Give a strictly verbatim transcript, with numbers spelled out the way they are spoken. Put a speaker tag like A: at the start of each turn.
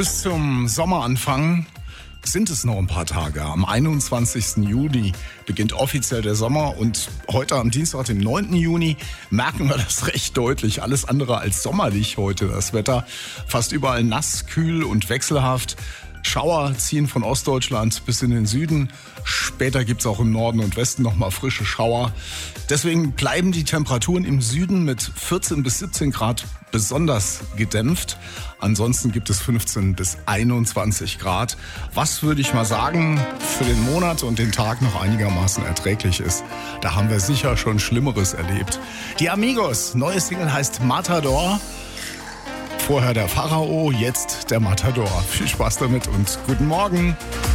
A: Bis zum Sommeranfang sind es noch ein paar Tage. Am einundzwanzigsten Juni beginnt offiziell der Sommer und heute am Dienstag, dem neunten Juni, merken wir das recht deutlich. Alles andere als sommerlich heute. Das Wetter fast überall nass, kühl und wechselhaft. Schauer ziehen von Ostdeutschland bis in den Süden. Später gibt es auch im Norden und Westen nochmal frische Schauer. Deswegen bleiben die Temperaturen im Süden mit vierzehn bis siebzehn Grad besonders gedämpft. Ansonsten gibt es fünfzehn bis einundzwanzig Grad. Was, würde ich mal sagen, für den Monat und den Tag noch einigermaßen erträglich ist. Da haben wir sicher schon Schlimmeres erlebt. Die Amigos, neue Single heißt Matador. Vorher der Pharao, jetzt der Matador. Viel Spaß damit und guten Morgen.